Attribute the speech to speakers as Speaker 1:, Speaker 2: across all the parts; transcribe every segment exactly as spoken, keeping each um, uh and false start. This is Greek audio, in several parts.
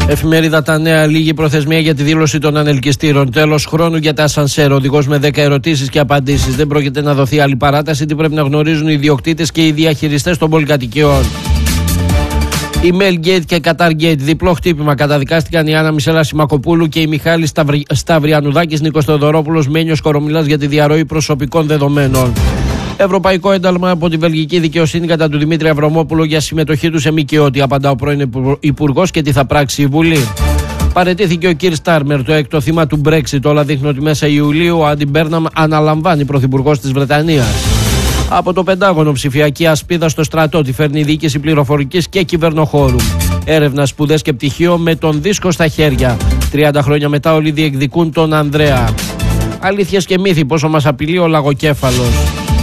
Speaker 1: Εφημερίδα Τα Νέα, λίγη προθεσμία για τη δήλωση των ανελκυστήρων. Τέλος χρόνου για τα ασανσέρ. Οδηγός με δέκα ερωτήσεις και απαντήσεις. Δεν πρόκειται να δοθεί άλλη παράταση. Τι πρέπει να γνωρίζουν οι ιδιοκτήτες και οι διαχειριστές των πολυκατοικιών. Emailgate και Qatargate. Διπλό χτύπημα. Καταδικάστηκαν η Άννα Μισέλα Σιμακοπούλου και η Μιχάλη Σταυρι... Σταυριανουδάκης Νίκος Θεοδωρόπουλος, Μένιος Κορομιλάς για τη διαρροή προσωπικών δεδομένων. Ευρωπαϊκό ένταλμα από τη βελγική δικαιοσύνη κατά του Δημήτρη Αβραμόπουλο για συμμετοχή του σε ΜΚΟ. Τι απαντά ο πρώην Υπουργός και τι θα πράξει η Βουλή. Παραιτήθηκε ο Κίρ Στάρμερ, το έκτο θύμα του Brexit. Όλα δείχνουν ότι μέσα Ιουλίου ο Άντι Μπέρναμ αναλαμβάνει πρωθυπουργός της Βρετανίας. Από το Πεντάγωνο, ψηφιακή ασπίδα στο στρατό. Τη φέρνει η διοίκηση πληροφορικής και κυβερνοχώρου. Έρευνα, σπουδές και πτυχίο με τον δίσκο στα χέρια. τριάντα χρόνια μετά όλοι διεκδικούν τον Ανδρέα. Αλήθειες και μύθοι, πόσο μας απειλεί ο λαγοκέφαλος.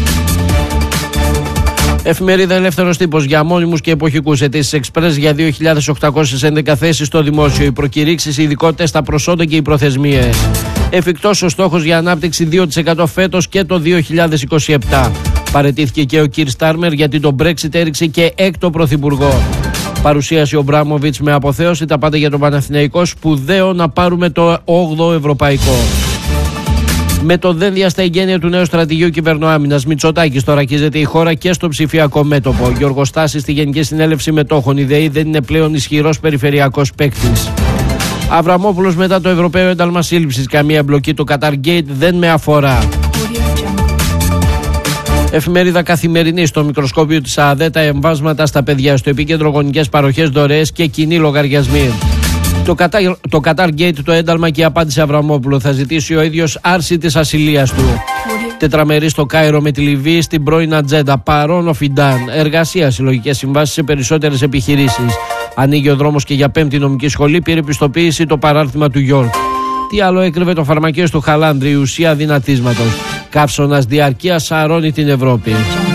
Speaker 1: Εφημερίδα Ελεύθερος Τύπος για μόνιμους και εποχικούς. Αιτήσεις Εξπρές για δύο χιλιάδες οκτακόσιες έντεκα θέσεις στο δημόσιο. Οι προκηρύξεις, οι ειδικότητες, τα προσόντα και οι προθεσμίες. Εφικτός ο στόχος για ανάπτυξη δύο τοις εκατό φέτος και το δύο χιλιάδες είκοσι επτά. Παραιτήθηκε και ο Κίρ Στάρμερ γιατί το Brexit έριξε και έκτο πρωθυπουργό. Παρουσίαση ο Μπράμοβιτς με αποθέωση. Τα πάντα για τον Παναθηναϊκό. Σπουδαίο να πάρουμε το όγδοο ευρωπαϊκό. Με το δένδια στα εγγένεια του νέου στρατηγίου κυβερνοάμυνας Μητσοτάκης τώρα ρακίζεται η χώρα και στο ψηφιακό μέτωπο. Γιώργος Στάσης στη Γενική Συνέλευση Μετόχων. Η ΔΕΗ δεν είναι πλέον ισχυρός περιφερειακός παίκτης. Αβραμόπουλος μετά το Ευρωπαίο Ένταλμα Σύλληψης. Καμία εμπλοκή του Qatargate δεν με αφορά. Εφημερίδα Καθημερινή στο μικροσκόπιο της ΑΔΕ. Τα εμβάσματα στα παιδιά. Στο επίκεντρο γονικές παροχές, δωρεές και κοινοί λογαριασμοί. Το, Qatar, το Qatargate, το ένταλμα και η απάντηση Αβραμόπουλο. Θα ζητήσει ο ίδιος άρση της ασυλίας του. Τετραμερή στο Κάιρο με τη Λιβύη στην πρώην ατζέντα. Παρόν ο Φιντάν. Εργασία, συλλογικές συμβάσεις σε περισσότερες επιχειρήσεις. Ανοίγει ο δρόμος και για πέμπτη νομική σχολή. Πήρε πιστοποίηση το παράρτημα του Γιόρκ. Τι άλλο έκρυβε το φαρμακείο του Χαλάνδρη, η ουσία δυνατίσματος. Καύσωνας διαρκείας σαρώνει την Ευρώπη.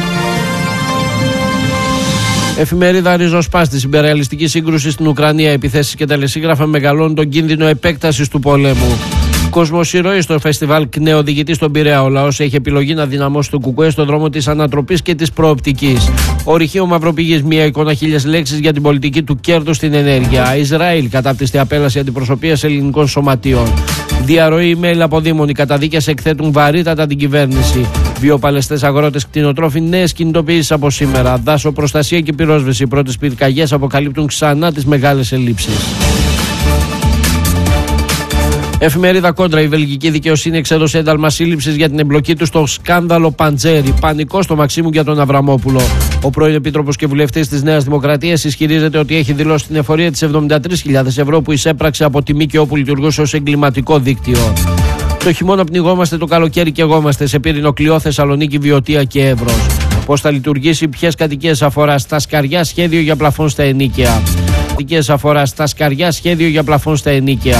Speaker 1: Εφημερίδα Ριζοσπάστης. Υπερρεαλιστική σύγκρουση στην Ουκρανία. Επιθέσεις και τελεσίγραφα μεγαλώνουν τον κίνδυνο επέκτασης του πολέμου. Κοσμοσυρωή στο φεστιβάλ ΚΝΕ οδηγητή στον Πειραιά. Ο λαός έχει επιλογή να δυναμώσει το κουκουέ στον δρόμο της ανατροπής και της προοπτικής. Ορυχείο Μαυροπηγής. Μία εικόνα, χίλιες λέξεις για την πολιτική του κέρδους στην ενέργεια. Ισραήλ. Κατάπτυστη απέλαση αντιπροσωπείας ελληνικών σωματείων. Διαρροή email από Δήμων. Οι καταδίκες εκθέτουν βαρύτατα την κυβέρνηση. Βιοπαλαιστές αγρότες, κτηνοτρόφοι, νέες κινητοποιήσεις από σήμερα. Δάσο, προστασία και πυρόσβεση. Οι πρώτες πυρκαγιές αποκαλύπτουν ξανά τις μεγάλες ελλείψεις. Εφημερίδα Κόντρα. Η βελγική δικαιοσύνη εξέδωσε ένταλμα σύλληψης για την εμπλοκή του στο σκάνδαλο Παντζέρη. Πανικό στο Μαξίμου για τον Αβραμόπουλο. Ο πρώην επίτροπος και βουλευτής της Νέας Δημοκρατίας ισχυρίζεται ότι έχει δηλώσει την εφορία της εβδομήντα τρεις χιλιάδες ευρώ που εισέπραξε από τη ΜΚΟ που λειτουργούσε ως εγκληματικό δίκτυο. Το χειμώνα πνιγόμαστε, το καλοκαίρι καιγόμαστε. Σε Πύρινο, Κλειό, Θεσσαλονίκη, Βιωτία και Εύρος. Πώς θα λειτουργήσει, ποιες κατοικίες αφορά? Στα Σκαριά, σχέδιο για πλαφόν στα ενίκαια. Κατοικίες αφορά? Στα Σκαριά, σχέδιο για πλαφόν στα ενίκαια.